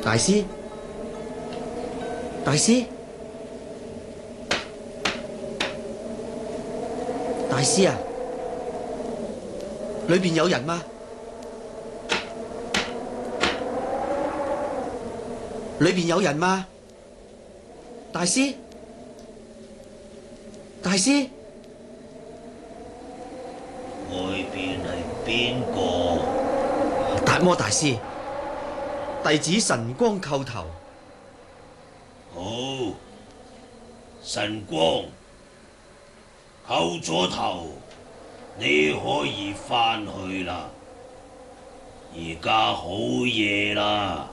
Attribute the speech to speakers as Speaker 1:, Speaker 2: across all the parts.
Speaker 1: 大師，大師，大師啊！裏邊有人嗎？裏邊有人嗎？大師，大師，
Speaker 2: 外邊係邊個？
Speaker 1: 達摩大師，弟子神光叩頭。
Speaker 2: 好，神光，叩咗頭，你可以返去啦。而家好夜啦。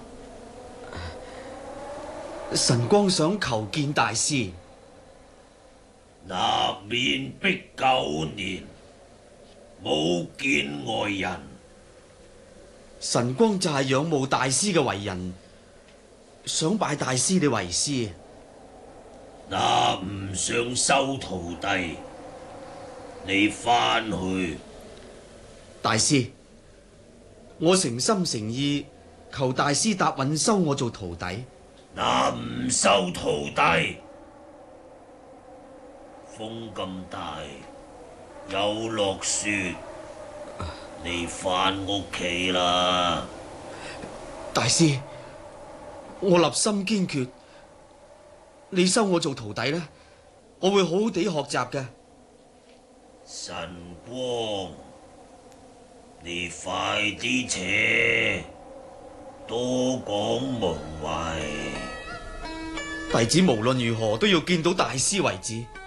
Speaker 1: 神光想求見大師。
Speaker 2: 立面壁9年，冇見外人。
Speaker 1: 神光就係仰慕大師嘅為人，想拜大師你為師。
Speaker 2: 那唔想收徒弟，你返去。
Speaker 1: 大師，我誠心誠意求大師答允收我做徒弟。
Speaker 2: 那唔收徒弟，風咁大，又落雪，你返屋企啦。
Speaker 1: 大師，我立心堅決，你收我做徒弟呢，我會好好地學習嘅。
Speaker 2: 神光，你快啲扯，多講無謂。
Speaker 1: 弟子無論如何都要見到大師為止。